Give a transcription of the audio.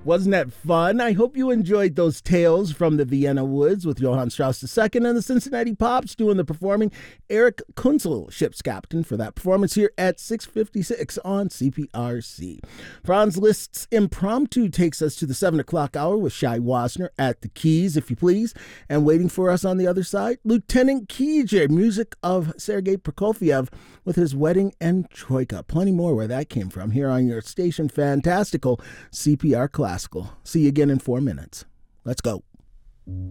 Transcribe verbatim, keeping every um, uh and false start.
Wasn't that fun? I hope you enjoyed those tales from the Vienna Woods with Johann Strauss the Second and the Cincinnati Pops doing the performing. Eric Kunzel, ship's captain, for that performance here at six fifty-six on C P R C. Franz Liszt's Impromptu takes us to the seven o'clock hour with Shai Wasner at the keys, if you please. And waiting for us on the other side, Lieutenant Kijé, music of Sergei Prokofiev with his Wedding and Troika. Plenty more where that came from here on your station, Fantastical C P R Classical. See you again in four minutes. Let's go.